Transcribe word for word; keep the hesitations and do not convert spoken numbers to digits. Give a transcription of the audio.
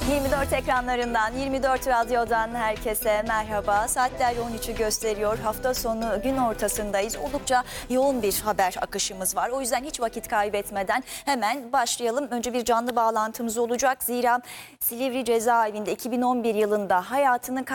yirmi dört ekranlarından, yirmi dört radyodan herkese merhaba. Saatler on üçü gösteriyor. Hafta sonu gün ortasındayız. Oldukça yoğun bir haber akışımız var. O yüzden hiç vakit kaybetmeden hemen başlayalım. Önce bir canlı bağlantımız olacak. Zira Silivri Cezaevinde iki bin on bir yılında hayatını